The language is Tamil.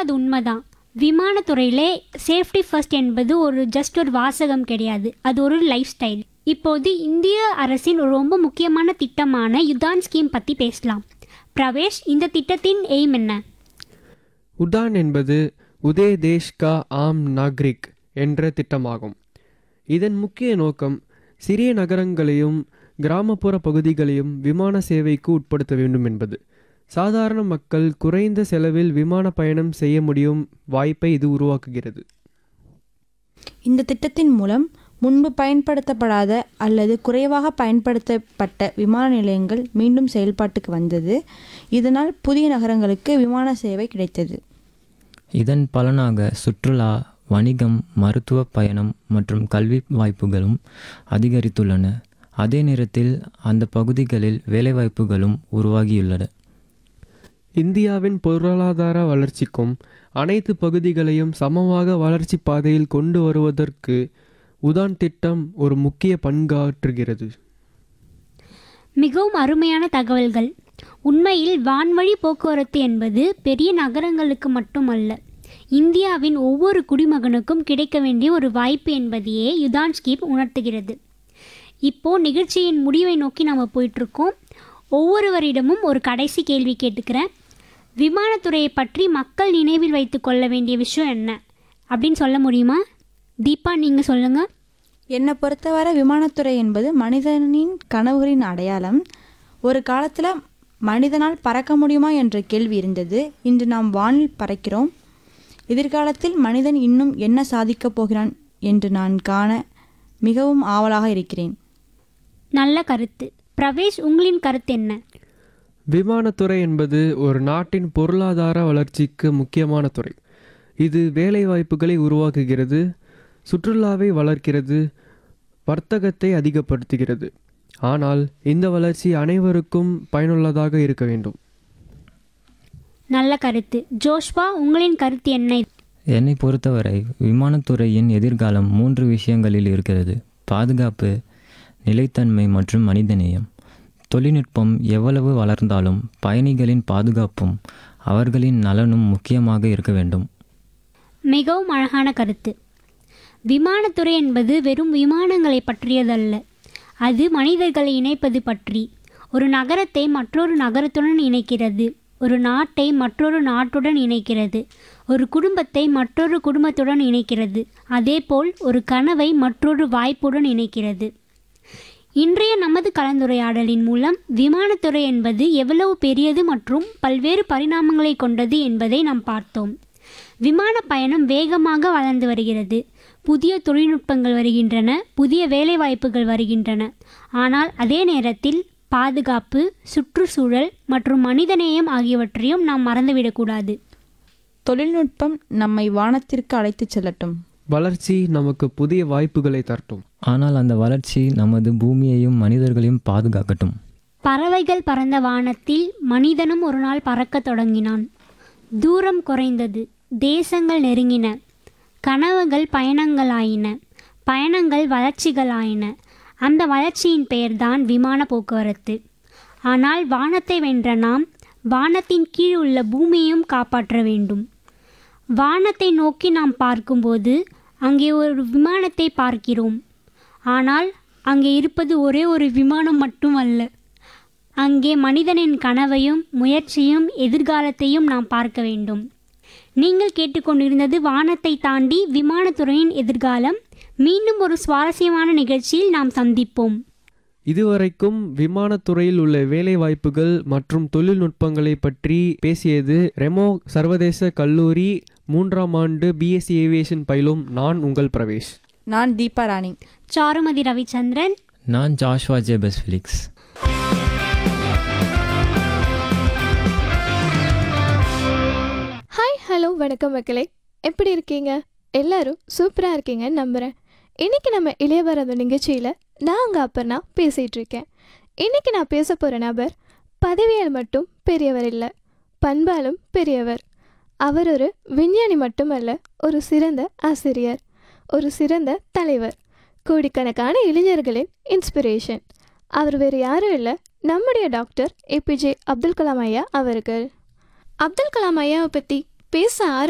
அது உண்மைதான். விமானத்துறையிலே சேஃப்டி ஃபர்ஸ்ட் என்பது ஒரு வாசகம் கிடையாது, அது ஒரு லைஃப் ஸ்டைல். இப்போது இந்திய அரசின் ஒரு ரொம்ப முக்கியமான திட்டமான யுதான் ஸ்கீம் பற்றி பேசலாம். பிரவேஷ், இந்த திட்டத்தின் எய்ம் என்ன? உடான் என்பது உதய் தேஷ் கா ஆம் நாக்ரிக் என்ற திட்டமாகும். இதன் முக்கிய நோக்கம் சிறிய நகரங்களையும் கிராமப்புற பகுதிகளையும் விமான சேவைக்கு உட்படுத்த வேண்டும் என்பது. சாதாரண மக்கள் குறைந்த செலவில் விமான பயணம் செய்ய முடியும் வாய்ப்பை இது உருவாக்குகிறது. இந்த திட்டத்தின் மூலம் முன்பு பயன்படுத்தப்படாத அல்லது குறைவாக பயன்படுத்தப்பட்ட விமான நிலையங்கள் மீண்டும் செயல்பாட்டுக்கு வந்தது. இதனால் புதிய நகரங்களுக்கு விமான சேவை கிடைத்தது. இதன் பலனாக சுற்றுலா, வணிகம், மருத்துவ பயணம் மற்றும் கல்வி வாய்ப்புகளும் அதிகரித்துள்ளன. அதே நேரத்தில் அந்த பகுதிகளில் வேலைவாய்ப்புகளும் உருவாகியுள்ளன. இந்தியாவின் பொருளாதார வளர்ச்சிக்கும் அனைத்து பகுதிகளையும் சமமாக வளர்ச்சி பாதையில் கொண்டு வருவதற்கு உதான் திட்டம் ஒரு முக்கிய பங்காற்றுகிறது. மிகவும் அருமையான தகவல்கள். உண்மையில் வான்வழி போக்குவரத்து என்பது பெரிய நகரங்களுக்கு மட்டுமல்ல, இந்தியாவின் ஒவ்வொரு குடிமகனுக்கும் கிடைக்க வேண்டிய ஒரு வாய்ப்பு என்பதையே யுதான் ஸ்கீம் உணர்த்துகிறது. இப்போது நிகழ்ச்சியின் முடிவை நோக்கி நம்ம போயிட்டுருக்கோம். ஒவ்வொருவரிடமும் ஒரு கடைசி கேள்வி கேட்டுக்கிறேன். விமானத்துறையை பற்றி மக்கள் நினைவில் வைத்து கொள்ள வேண்டிய விஷயம் என்ன அப்படின்னு சொல்ல முடியுமா? தீபா, நீங்கள் சொல்லுங்கள். என்னை பொறுத்தவரை விமானத்துறை என்பது மனிதனின் கனவுகளின் அடையாளம். ஒரு காலத்தில் மனிதனால் பறக்க முடியுமா என்ற கேள்வி இருந்தது. இன்று நாம் வானில் பறக்கிறோம். எதிர்காலத்தில் மனிதன் இன்னும் என்ன சாதிக்கப் போகிறான் என்று நான் காண மிகவும் ஆவலாக இருக்கிறேன். நல்ல கருத்து. பிரவேஷ், உங்களின் கருத்து என்ன? விமானத்துறை என்பது ஒரு நாட்டின் பொருளாதார வளர்ச்சிக்கு முக்கியமான துறை. இது வேலைவாய்ப்புகளை உருவாக்குகிறது, சுற்றுலாவை வளர்க்கிறது, வர்த்தகத்தை அதிகப்படுத்துகிறது. ஆனால் இந்த வளர்ச்சி அனைவருக்கும் பயனுள்ளதாக இருக்க வேண்டும். நல்ல கருத்து. ஜோஷ்வா, உங்களின் கருத்து என்ன? என்னை பொறுத்தவரை விமானத்துறையின் எதிர்காலம் 3 விஷயங்களில் இருக்கிறது: பாதுகாப்பு, நிலைத்தன்மை மற்றும் மனிதநேயம். தொழில்நுட்பம் எவ்வளவு வளர்ந்தாலும் பயணிகளின் பாதுகாப்பும் அவர்களின் நலனும் முக்கியமாக இருக்க வேண்டும். மிகவும் அழகான கருத்து. விமானத்துறை என்பது வெறும் விமானங்களை பற்றியதல்ல, அது மனிதர்களை இணைப்பது பற்றி. ஒரு நகரத்தை மற்றொரு நகரத்துடன் இணைக்கிறது, ஒரு நாட்டை மற்றொரு நாட்டுடன் இணைக்கிறது, ஒரு குடும்பத்தை மற்றொரு குடும்பத்துடன் இணைக்கிறது, அதேபோல் ஒரு கனவை மற்றொரு வாய்ப்புடன் இணைக்கிறது. இன்றைய நமது கலந்துரையாடலின் மூலம் விமானத்துறை என்பது எவ்வளவு பெரியது மற்றும் பல்வேறு பரிணாமங்களை கொண்டது என்பதை நாம் பார்த்தோம். விமான பயணம் வேகமாக வளர்ந்து வருகிறது. புதிய தொழில்நுட்பங்கள் வருகின்றன, புதிய வேலைவாய்ப்புகள் வருகின்றன. ஆனால் அதே நேரத்தில் பாதுகாப்பு, சுற்றுச்சூழல் மற்றும் மனிதநேயம் ஆகியவற்றையும் நாம் மறந்துவிடக்கூடாது. தொழில்நுட்பம் நம்மை வானத்திற்கு அழைத்துச் செல்லட்டும். வளர்ச்சி நமக்கு புதிய வாய்ப்புகளை தரட்டும். ஆனால் அந்த வளர்ச்சி நமது பூமியையும் மனிதர்களையும் பாதுகாக்கட்டும். பறவைகள் பறந்த வானத்தில் மனிதனும் ஒரு நாள் பறக்கத் தொடங்கினான். தூரம் குறைந்தது, தேசங்கள் நெருங்கின, கனவுகள் பயணங்களாயின, பயணங்கள் வளர்ச்சிகளாயின. அந்த வளர்ச்சியின் பெயர்தான் விமான போக்குவரத்து. ஆனால் வானத்தை வென்ற நாம் வானத்தின் கீழ் உள்ள பூமியையும் காப்பாற்ற வேண்டும். வானத்தை நோக்கி நாம் பார்க்கும்போது அங்கே ஒரு விமானத்தை பார்க்கிறோம். ஆனால் அங்கே இருப்பது ஒரே ஒரு விமானம் மட்டுமல்ல, அங்கே மனிதனின் கனவையும் முயற்சியும் எதிர்காலத்தையும் நாம் பார்க்க வேண்டும். நீங்கள் கேட்டுக்கொண்டிருந்தது வானத்தை தாண்டி விமானத்துறையின் எதிர்காலம். மீண்டும் ஒரு சுவாரஸ்யமான நிகழ்ச்சியில் நாம் சந்திப்போம். இதுவரைக்கும் விமானத்துறையில் உள்ள வேலை வாய்ப்புகள் மற்றும் தொழில்நுட்பங்களை பற்றி பேசியது ரெமோ சர்வதேச கல்லூரி 3ஆம் ஆண்டு பிஎஸ்சி ஏவியேஷன் பயிலும் நான் உங்கள் பிரவேஷ். நான் தீபா ராணி. சாருமதி ரவிச்சந்திரன். நான் Joshua Jebus Felix. Hi, hello, வணக்கம் மக்களே. எப்படி இருக்கீங்க? எல்லாரும் சூப்பராக இருக்கீங்கன்னு நம்புகிறேன். இன்றைக்கி நம்ம இளையபாரத நிகழ்ச்சியில் நான் உங்கள் அப்பர்னா பேசிகிட்டு இருக்கேன். இன்றைக்கி நான் பேச போகிற நபர் பதவியால் மட்டும் பெரியவர் இல்லை, பண்பாலும் பெரியவர். அவர் ஒரு விஞ்ஞானி மட்டுமல்ல, ஒரு சிறந்த ஆசிரியர், ஒரு சிறந்த தலைவர், கோடிக்கணக்கான இளைஞர்களின் இன்ஸ்பிரேஷன். அவர் வேறு யாரும் இல்லை, நம்முடைய டாக்டர் ஏபிஜே அப்துல் கலாம் ஐயா அவர்கள். அப்துல் கலாம் ஐயாவை பற்றி பேச